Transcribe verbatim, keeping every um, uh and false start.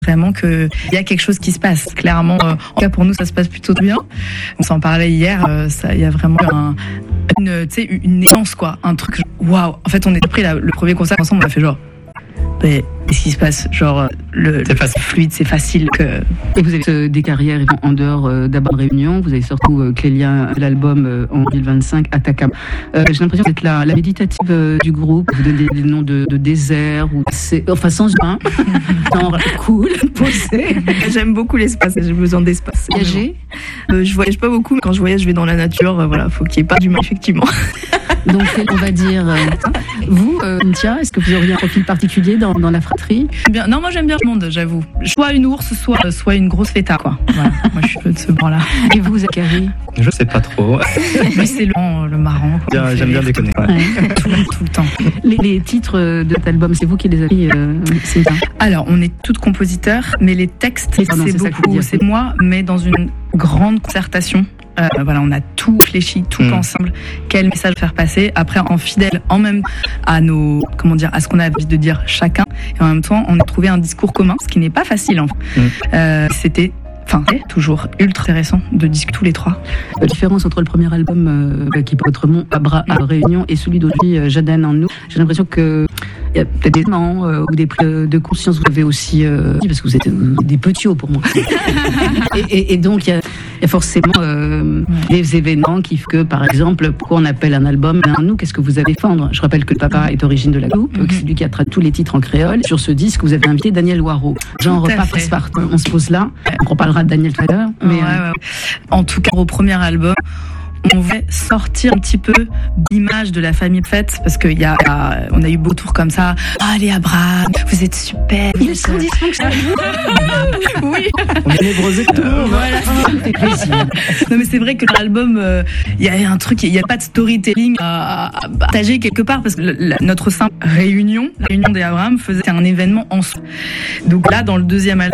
vraiment qu'il y a quelque chose qui se passe. Clairement, euh, en tout cas pour nous, ça se passe plutôt bien. On s'en parlait hier, euh, ça, il y a vraiment un, une, tu sais, une aisance, quoi. Un truc, waouh. En fait, on est pris la, le premier concert ensemble, on a fait genre, mais qu'est-ce qui se passe? Genre, le, c'est le fluide, c'est facile. Que... Et vous avez euh, des carrières en dehors euh, d'abord Réunion. Vous avez surtout euh, Clélia, l'album euh, en deux mille vingt-cinq, Atacama. Euh, j'ai l'impression d'être la, la méditative euh, du groupe. Vous donnez des, des noms de, de désert, ou c'est, enfin sans humain, genre cool, posé. J'aime beaucoup l'espace, j'ai besoin d'espace. Voyager euh, Je voyage pas beaucoup, mais quand je voyage, je vais dans la nature. Euh, voilà, faut qu'il n'y ait pas d'humain, effectivement. Donc, on va dire, euh, vous, euh, Nthia, est-ce que vous auriez un profil particulier dans, dans la fratrie? Bien, non, moi j'aime bien le monde, j'avoue. Soit une ours, soit, soit une grosse fêta, quoi. Voilà, moi je suis de ce bord-là. Et vous, Zachary? Je sais pas trop. Mais c'est le, le marrant. Quoi. Bien, j'aime bien déconner. Ouais. Ouais. Tout, tout le temps. Les, les titres de cet album, c'est vous qui les avez pris, euh, Cynthia? Alors, on est toutes compositeurs, mais les textes, oh non, c'est, c'est beaucoup, c'est moi, mais dans une grande concertation. Euh, voilà, on a tout réfléchi, tout mmh. ensemble. Quel message faire passer? Après, en fidèle, en même à nos, comment dire, à ce qu'on a envie de dire chacun. Et en même temps, on a trouvé un discours commun, ce qui n'est pas facile. En fait. Mmh. Euh, c'était, enfin, c'est toujours ultra intéressant de discuter tous les trois. La différence entre le premier album euh, qui porte votre nom, Abra à Réunion, et celui d'aujourd'hui, euh, Jaden en nous. J'ai l'impression que il y a peut-être des moments euh, ou des prises de conscience vous avez aussi, euh, parce que vous êtes euh, des petits hauts pour moi. et, et, et donc il y a, il y a forcément euh, des événements qui font que, par exemple, pourquoi on appelle un album un nous, qu'est-ce que vous avez défendre? Je rappelle que le papa est origine de la groupe, mm-hmm. que c'est lui qui a traduit tous les titres en créole. Sur ce disque, vous avez invité Daniel Loireau. Genre pas passe-partout. On se pose là. On parlera de Daniel tout à l'heure. Mais ouais, euh... ouais. En tout cas, au premier album, on voulait sortir un petit peu l'image de la famille fête, parce qu'il y a, on a eu beau tours comme ça. Ah, les Abraham, vous êtes super. Ils sont dysfonctionnels. Oui. On est névrosés que tout le monde. Voilà, ça me fait plaisir. Non, mais c'est vrai que l'album, il euh, y a un truc, il n'y a pas de storytelling à, à partager quelque part, parce que la, notre simple réunion, la réunion des Abraham faisait un événement en soi. Donc là, dans le deuxième album,